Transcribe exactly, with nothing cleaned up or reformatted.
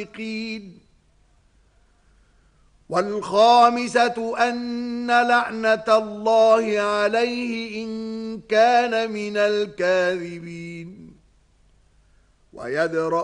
والخامسة أن لعنة الله عليه إن كان من الكاذبين. ويدرأ